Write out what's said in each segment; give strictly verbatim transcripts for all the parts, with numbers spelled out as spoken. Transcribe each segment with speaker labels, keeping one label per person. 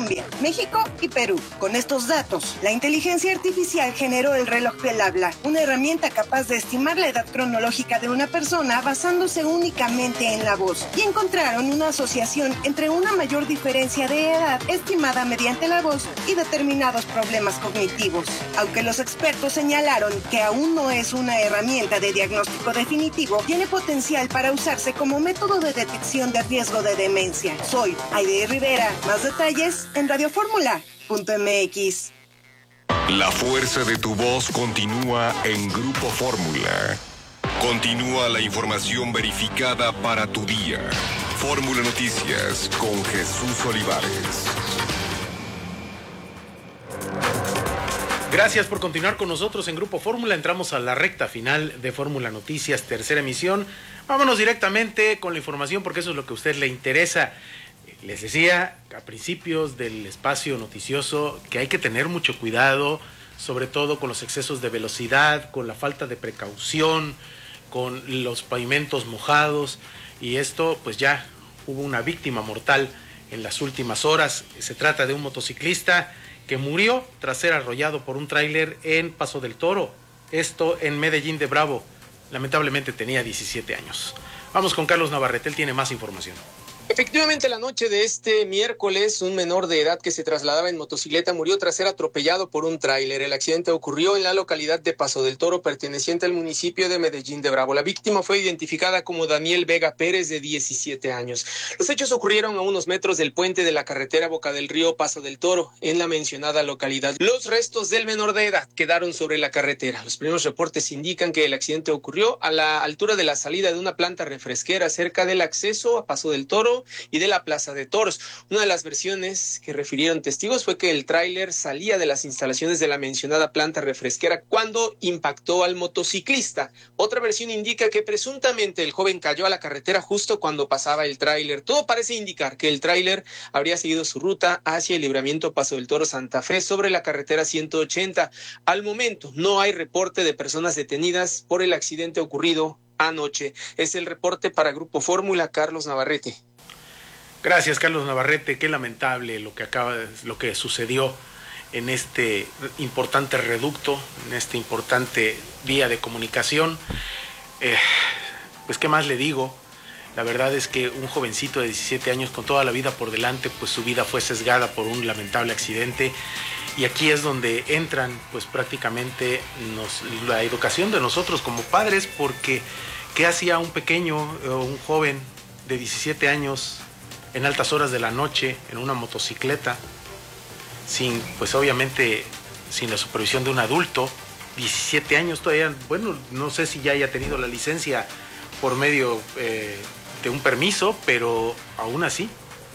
Speaker 1: Colombia, México y Perú. Con estos datos, la inteligencia artificial generó el reloj del habla, una herramienta capaz de estimar la edad cronológica de una persona basándose únicamente en la voz, y encontraron una asociación entre una mayor diferencia de edad estimada mediante la voz y determinados problemas cognitivos. Aunque los expertos señalaron que aún no es una herramienta de diagnóstico definitivo, tiene potencial para usarse como método de detección de riesgo de demencia. Soy Aide Rivera. Más detalles en radio fórmula punto m x.
Speaker 2: La fuerza de tu voz continúa en Grupo Fórmula. Continúa la información verificada para tu día. Fórmula Noticias con Jesús Olivares.
Speaker 3: Gracias por continuar con nosotros en Grupo Fórmula. Entramos a la recta final de Fórmula Noticias, tercera emisión. Vámonos directamente con la información porque eso es lo que a usted le interesa. Les decía a principios del espacio noticioso que hay que tener mucho cuidado, sobre todo con los excesos de velocidad, con la falta de precaución, con los pavimentos mojados, y esto pues ya hubo una víctima mortal en las últimas horas. Se trata de un motociclista que murió tras ser arrollado por un tráiler en Paso del Toro, esto en Medellín de Bravo. Lamentablemente tenía diecisiete años. Vamos con Carlos Navarrete, él tiene más información.
Speaker 4: Efectivamente, la noche de este miércoles, un menor de edad que se trasladaba en motocicleta murió tras ser atropellado por un tráiler. El accidente ocurrió en la localidad de Paso del Toro, perteneciente al municipio de Medellín de Bravo. La víctima fue identificada como Daniel Vega Pérez, de diecisiete años. Los hechos ocurrieron a unos metros del puente de la carretera Boca del Río Paso del Toro, en la mencionada localidad. Los restos del menor de edad quedaron sobre la carretera. Los primeros reportes indican que el accidente ocurrió a la altura de la salida de una planta refresquera cerca del acceso a Paso del Toro y de la Plaza de Toros. Una de las versiones que refirieron testigos fue que el tráiler salía de las instalaciones de la mencionada planta refresquera cuando impactó al motociclista. Otra versión indica que presuntamente el joven cayó a la carretera justo cuando pasaba el tráiler. Todo parece indicar que el tráiler habría seguido su ruta hacia el libramiento Paso del Toro Santa Fe sobre la carretera ciento ochenta. Al momento no hay reporte de personas detenidas por el accidente ocurrido anoche. Es el reporte para Grupo Fórmula, Carlos Navarrete.
Speaker 3: Gracias, Carlos Navarrete. Qué lamentable lo que acaba, lo que sucedió en este importante reducto, en este importante vía de comunicación. Eh, pues, ¿qué más le digo? La verdad es que un jovencito de diecisiete años con toda la vida por delante, pues su vida fue sesgada por un lamentable accidente. Y aquí es donde entran, pues prácticamente nos, la educación de nosotros como padres, porque ¿qué hacía un pequeño o un joven de diecisiete años en altas horas de la noche en una motocicleta, sin, pues obviamente, sin la supervisión de un adulto? Diecisiete años todavía, bueno, no sé si ya haya tenido la licencia por medio eh, de un permiso, pero aún así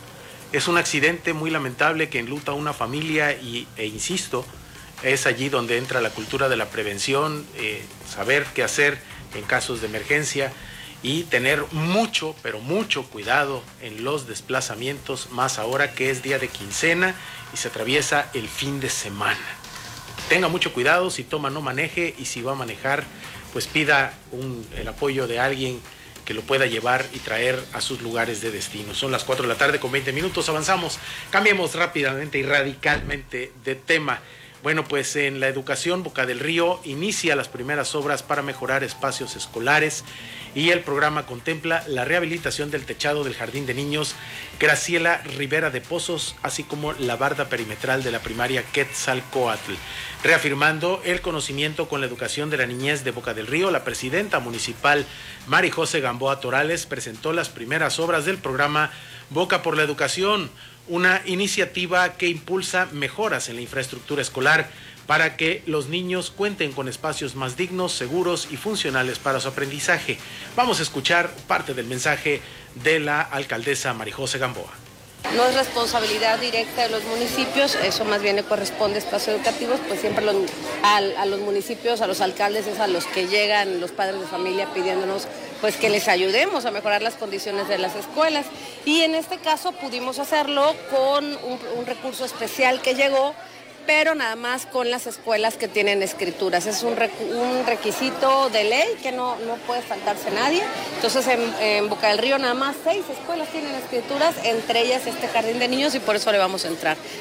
Speaker 3: es un accidente muy lamentable que enluta a una familia y, e insisto, es allí donde entra la cultura de la prevención, eh, saber qué hacer en casos de emergencia y tener mucho, pero mucho cuidado en los desplazamientos, más ahora que es día de quincena y se atraviesa el fin de semana. Tenga mucho cuidado, si toma no maneje, y si va a manejar, pues pida un, el apoyo de alguien que lo pueda llevar y traer a sus lugares de destino. Son las cuatro de la tarde con veinte minutos, avanzamos, cambiemos rápidamente y radicalmente de tema. Bueno, pues en la educación, Boca del Río inicia las primeras obras para mejorar espacios escolares y el programa contempla la rehabilitación del techado del Jardín de Niños Graciela Rivera de Pozos, así como la barda perimetral de la primaria Quetzalcóatl. Reafirmando el conocimiento con la educación de la niñez de Boca del Río, la presidenta municipal Mari José Gamboa Torales presentó las primeras obras del programa Boca por la Educación, una iniciativa que impulsa mejoras en la infraestructura escolar para que los niños cuenten con espacios más dignos, seguros y funcionales para su aprendizaje. Vamos a escuchar parte del mensaje de la alcaldesa Mari José Gamboa.
Speaker 5: No es responsabilidad directa de los municipios, eso más bien le corresponde a espacios educativos, pues siempre los, a, a los municipios, a los alcaldes, es a los que llegan los padres de familia pidiéndonos pues que les ayudemos a mejorar las condiciones de las escuelas. Y en este caso pudimos hacerlo con un, un recurso especial que llegó, pero nada más con las escuelas que tienen escrituras. Es un, recu un requisito de ley que no, no puede saltarse nadie. Entonces en, en Boca del Río nada más seis escuelas tienen escrituras, entre ellas este jardín de niños, y por eso le vamos a entrar.